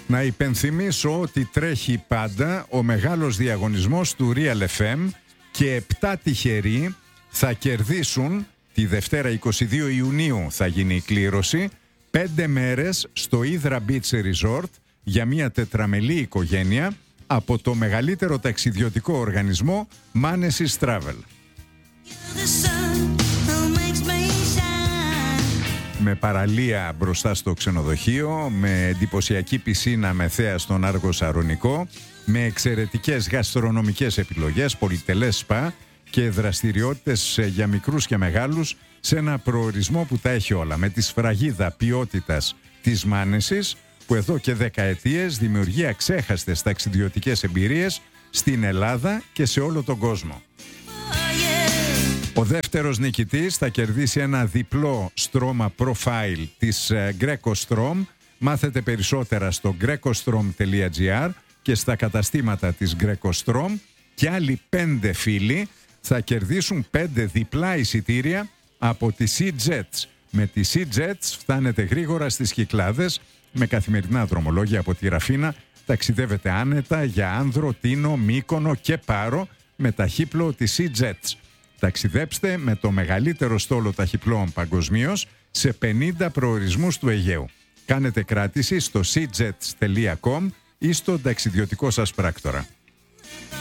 Να υπενθυμίσω ότι τρέχει πάντα ο μεγάλος διαγωνισμός του Real FM και 7 τυχεροί θα κερδίσουν, τη Δευτέρα 22 Ιουνίου θα γίνει η κλήρωση, 5 μέρες στο Hydra Beach Resort για μια τετραμελή οικογένεια από το μεγαλύτερο ταξιδιωτικό οργανισμό Manesis Travel. Με παραλία μπροστά στο ξενοδοχείο, με εντυπωσιακή πισίνα με θέα στον Άργο Σαρονικό, με εξαιρετικές γαστρονομικές επιλογές, πολυτελές σπα και δραστηριότητες για μικρούς και μεγάλους σε ένα προορισμό που τα έχει όλα, με τη σφραγίδα ποιότητας της Manesis, που εδώ και δεκαετίες δημιουργεί αξέχαστες ταξιδιωτικές εμπειρίες στην Ελλάδα και σε όλο τον κόσμο. Ο δεύτερος νικητής θα κερδίσει ένα διπλό στρώμα profile της GrecoStrom. Μάθετε περισσότερα στο grecostrom.gr και στα καταστήματα της GrecoStrom, και άλλοι 5 φίλοι θα κερδίσουν 5 διπλά εισιτήρια από τη SeaJets. Με τη SeaJets φτάνετε γρήγορα στις Κυκλάδες, με καθημερινά δρομολόγια από τη Ραφίνα. Ταξιδεύετε άνετα για Άνδρο, Τίνο, Μύκονο και Πάρο με ταχύπλο της SeaJets. Ταξιδέψτε με το μεγαλύτερο στόλο ταχυπλώων παγκοσμίως σε 50 προορισμούς του Αιγαίου. Κάνετε κράτηση στο seajets.com ή στον ταξιδιωτικό σας πράκτορα.